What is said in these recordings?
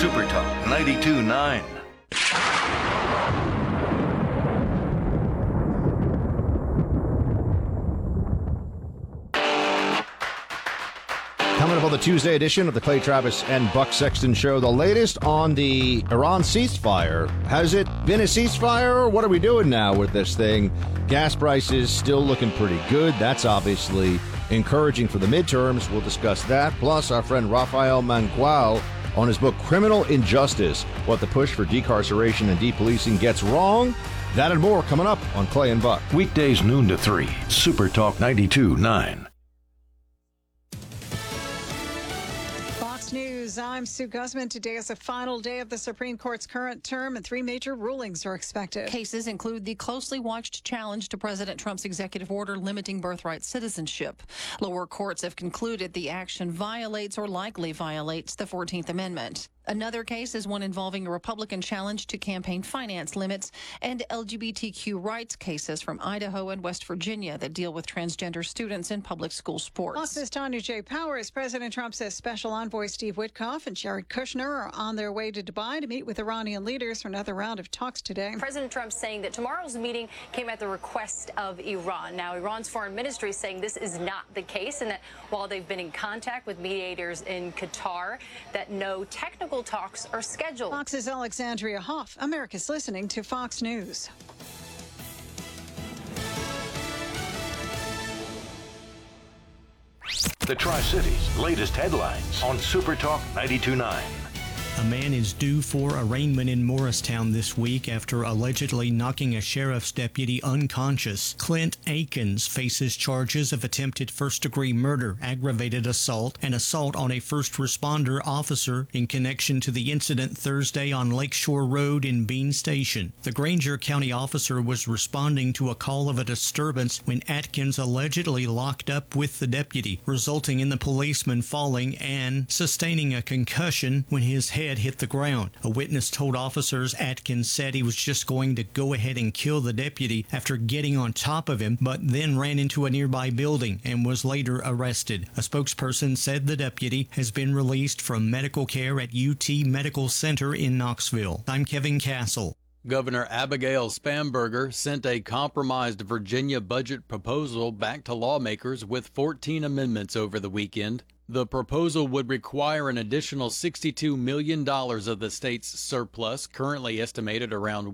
Super Talk 92.9. Coming up on the Tuesday edition of the Clay Travis and Buck Sexton Show, the latest on the Iran ceasefire. Has it been a ceasefire? What are we doing now with this thing? Gas prices still looking pretty good. That's obviously encouraging for the midterms. We'll discuss that. Plus, our friend Rafael Mangual on his book Criminal Injustice, What the Push for Decarceration and Depolicing Gets Wrong. That and more coming up on Clay and Buck. Weekdays noon to 3. Super Talk 92.9. News. I'm Sue Guzman. Today is the final day of the Supreme Court's current term, and 3 major rulings are expected. Cases include the closely watched challenge to President Trump's executive order limiting birthright citizenship. Lower courts have concluded the action violates or likely violates the 14th Amendment. Another case is one involving a Republican challenge to campaign finance limits and LGBTQ rights cases from Idaho and West Virginia that deal with transgender students in public school sports. Plus, this Tanya J. Powers, President Trump says Special Envoy Steve Witkoff and Jared Kushner are on their way to Dubai to meet with Iranian leaders for another round of talks today. President Trump saying that tomorrow's meeting came at the request of Iran. Now, Iran's foreign ministry is saying this is not the case, and that while they've been in contact with mediators in Qatar, that no technical talks are scheduled. Fox's Alexandria Hoff. America's listening to Fox News. The Tri-Cities' latest headlines on Super Talk 92.9. A man is due for arraignment in Morristown this week after allegedly knocking a sheriff's deputy unconscious. Clint Akins faces charges of attempted first-degree murder, aggravated assault, and assault on a first responder officer in connection to the incident Thursday on Lakeshore Road in Bean Station. The Granger County officer was responding to a call of a disturbance when Atkins allegedly locked up with the deputy, resulting in the policeman falling and sustaining a concussion when his head hit the ground. A witness told officers Atkins said he was just going to go ahead and kill the deputy after getting on top of him, but then ran into a nearby building and was later arrested. A spokesperson said the deputy has been released from medical care at UT Medical Center in Knoxville. I'm Kevin Castle. Governor Abigail Spanberger sent a compromised Virginia budget proposal back to lawmakers with 14 amendments over the weekend. The proposal would require an additional $62 million of the state's surplus, currently estimated around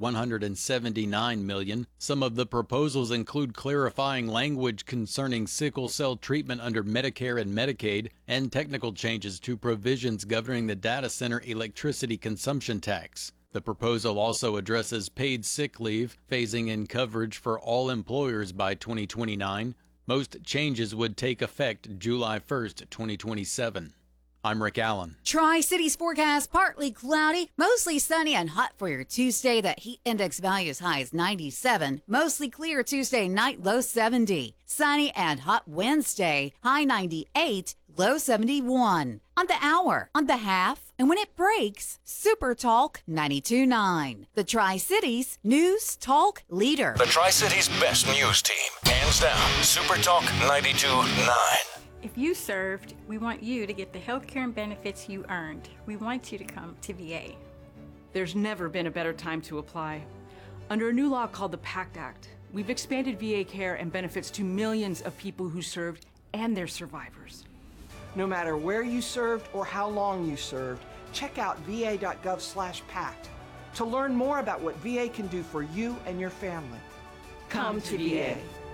$179 million. Some of the proposals include clarifying language concerning sickle cell treatment under Medicare and Medicaid, and technical changes to provisions governing the data center electricity consumption tax. The proposal also addresses paid sick leave, phasing in coverage for all employers by 2029. Most changes would take effect July 1st, 2027. I'm Rick Allen. Tri-Cities forecast partly cloudy, mostly sunny and hot for your Tuesday. That heat index value is high as 97. Mostly clear Tuesday night, low 70. Sunny and hot Wednesday, high 98, low 71. On the hour, on the half, and when it breaks, Super Talk 92.9. The Tri-Cities News Talk Leader. The Tri-Cities' best news team. Hands down, Super Talk 92.9. If you served, we want you to get the health care and benefits you earned. We want you to come to VA. There's never been a better time to apply. Under a new law called the PACT Act, we've expanded VA care and benefits to millions of people who served and their survivors. No matter where you served or how long you served, check out va.gov/PACT to learn more about what VA can do for you and your family. Come to VA.